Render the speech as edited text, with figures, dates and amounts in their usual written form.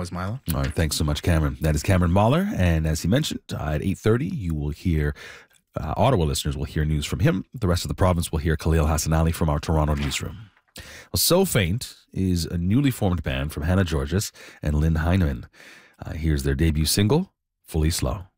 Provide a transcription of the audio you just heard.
always, Milo. All right, thanks so much, Cameron. That is Cameron Mahler, and as he mentioned, at 8:30, you will hear Ottawa listeners will hear news from him. The rest of the province will hear Khalil Hassan Ali from our Toronto newsroom. Well, So Faint is a newly formed band from Hannah Georges and Lynn Heineman. Here's their debut single, Fully Slow.